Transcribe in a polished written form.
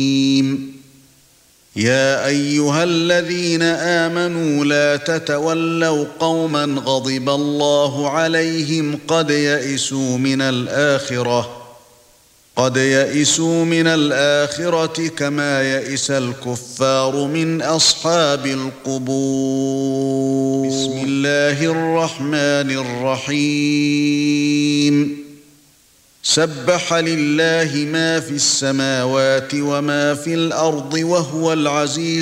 يا ايها الذين آمنوا لا تتولوا قوما غضب الله عليهم قد يئسوا من الآخرة كما يئس الكفار من أصحاب القبور. بسم الله الرحمن الرحيم. سبح لله ما في السماوات وما في الأرض وهو العزيز